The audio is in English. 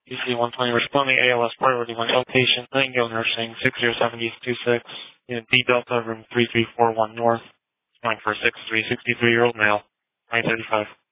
DC-120 responding ALS priority 1 outpatient, Nightingale Nursing, 607 East 26, in D Delta, room 3341 North, calling for a 6363-year-old male, 935.